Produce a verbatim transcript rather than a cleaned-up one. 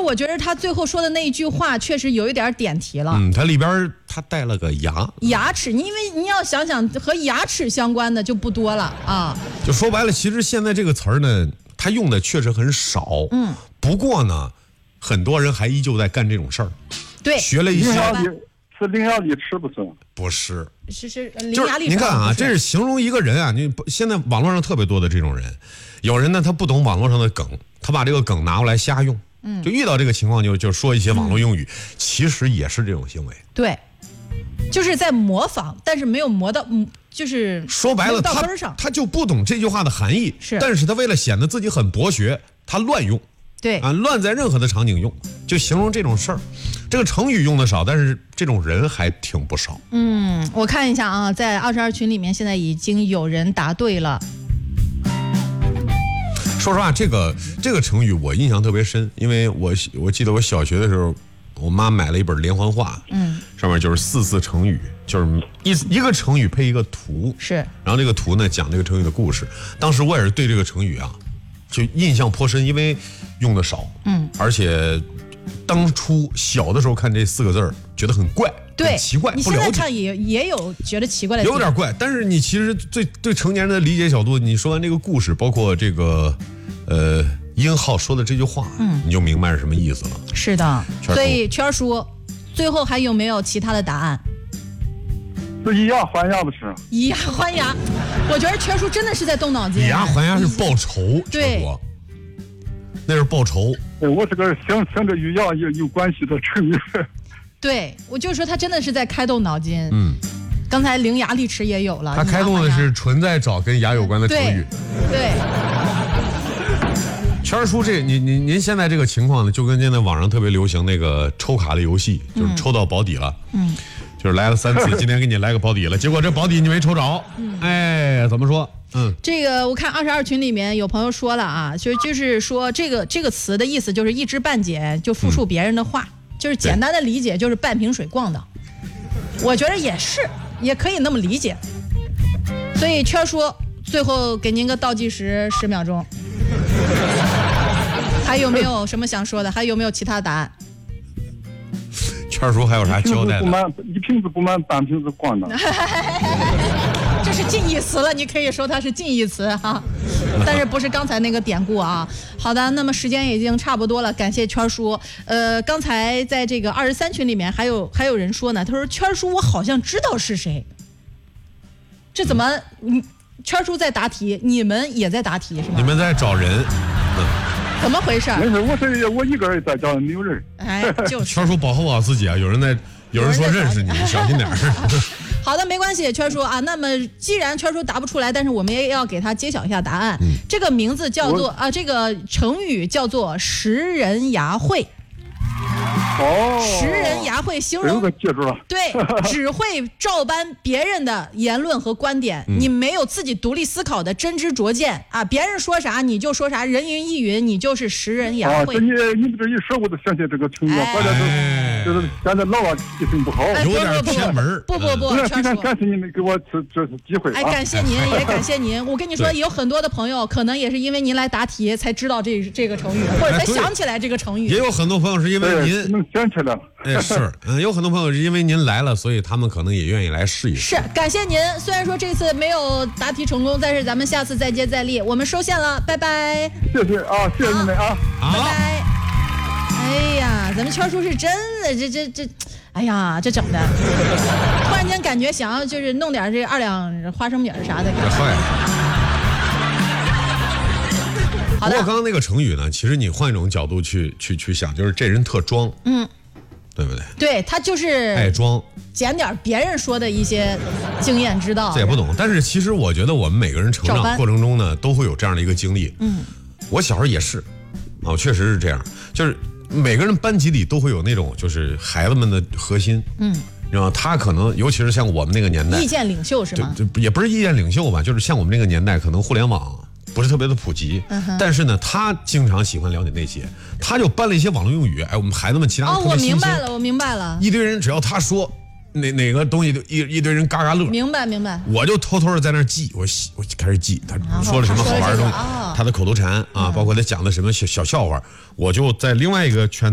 我觉得他最后说的那一句话确实有一点点题了。 嗯，他里边他带了个牙， 牙齿，因为你要想想和牙齿相关的就不多了啊。 就说白了，其实现在这个词儿呢，他用的确实很少。嗯，不过呢，很多人还依旧在干这种事儿。 对， 学了一些。 是伶牙俐齿不是？ 不是， 是是伶就是牙俐齿。 您看啊，这是形容一个人啊。你现在网络上特别多的这种人，有人呢他不懂网络上的梗，他把这个梗拿过来瞎用。嗯，就遇到这个情况就就说一些网络用语，嗯、其实也是这种行为。 对，就是在模仿，但是没有磨到，就是说白了， 他他就不懂这句话的含义， 是， 但是他为了显得自己很博学，他乱用。 对啊，乱在任何的场景用，就形容这种事儿。这个成语用的少，但是这种人还挺不少。 嗯，我看一下啊，在二十二群里面，现在已经有人答对了。 说实话，这个这个成语我印象特别深，因为我我记得我小学的时候，我妈买了一本连环画，嗯，上面就是四字成语，就是一一个成语配一个图， 是， 然后这个图呢讲这个成语的故事。当时我也是对这个成语啊，就印象颇深，因为用的少，嗯，而且当初小的时候看这四个字儿，觉得很怪， 对， 很奇怪， 你现在看也也有觉得奇怪的， 有点怪。但是你其实对对成年人的理解角度，你说完这个故事，包括这个，呃，殷浩说的这句话，嗯，你就明白是什么意思了。 是的，所以圈叔，最后还有没有其他的答案？ 是以牙还牙不是？ 以牙还牙，我觉得圈叔真的是在动脑筋。 以牙还牙是报仇， 对， 那是报仇。 对，我这个想想着与牙有有关系的成语。 对，我就说他真的是在开动脑筋。嗯，刚才伶牙俐齿也有了， 他开动的是纯在找跟牙有关的成语。 对。 圈叔这，您您您现在这个情况呢，就跟现在网上特别流行那个抽卡的游戏，就是抽到保底了。嗯。就是来了三次，今天给你来个保底了，结果这保底你没抽着。嗯。哎，怎么说？嗯， 这个我看二十二群里面有朋友说了啊，就就是说这个这个词的意思就是一知半解，就复述别人的话。嗯，就是简单的理解就是半瓶水逛荡，我觉得也是，也可以那么理解。所以圈叔最后给您个倒计时十秒钟，还有没有什么想说的？还有没有其他答案？ 圈叔还有啥交代的？ 一瓶子不满，半瓶子逛荡。 这是近义词了，你可以说它是近义词哈，但是不是刚才那个典故啊。好的，那么时间已经差不多了，感谢圈叔。呃，刚才在这个二十三群里面还有还有人说呢，他说圈叔我好像知道是谁。这怎么？嗯，圈叔在答题，你们也在答题是吗？ 你们在找人。嗯， 怎么回事？ 没事，我是我一个人在找，没有人。 哎，就是圈叔保护好自己啊！有人在，有人说认识你，小心点儿。 好的，没关系，圈叔啊。那么既然圈叔答不出来，但是我们也要给他揭晓一下答案。嗯、这个名字叫做啊，这个成语叫做识人牙慧。 哦， 识人牙慧形容记住了， 对，只会照搬别人的言论和观点，嗯、你没有自己独立思考的真知灼见啊！别人说啥你就说啥，人云亦云，你就是识人牙慧。 啊，你你们这一说，我都想起这个成语，大家都就是现在老啊记性不好， 哎、 有点偏门。 不不不， 非常感谢你们给我这这次机会、啊。 哎，感谢您，也感谢您。我跟你说，有很多的朋友可能也是因为您来答题才知道这这个成语，或者才想起来这个成语。 也有很多朋友是因为您。 想起来了， 哎，是，嗯，有很多朋友是因为您来了，所以他们可能也愿意来试一试。 是，感谢您。虽然说这次没有答题成功，但是咱们下次再接再厉。我们收线了，拜拜。 谢谢啊，谢谢你们啊， 拜拜。哎呀，咱们圈叔是真的，这这这，哎呀，这整的，突然间感觉想要就是弄点这二两花生米啥的。 不过刚刚那个成语呢，其实你换一种角度去去去想，就是这人特装，嗯，对不对？ 对，他就是爱装， 捡点别人说的一些经验之道。 这也不懂，但是其实我觉得我们每个人成长过程中呢，都会有这样的一个经历。嗯，我小时候也是，啊，确实是这样，就是每个人班级里都会有那种就是孩子们的核心，嗯。然后他可能，尤其是像我们那个年代， 意见领袖是吗？ 就就也不是意见领袖吧，就是像我们那个年代，可能互联网不是特别的普及，嗯、但是呢，他经常喜欢了解那些，他就搬了一些网络用语，哎，我们孩子们其他哦，我明白了，我明白了， 一堆人只要他说哪哪个东西，一一堆人嘎嘎乐， 明白明白， 我就偷偷的在那记，我我开始记，他说了什么好玩的东西，他的口头禅啊，包括他讲的什么小小笑话，我就在另外一个圈。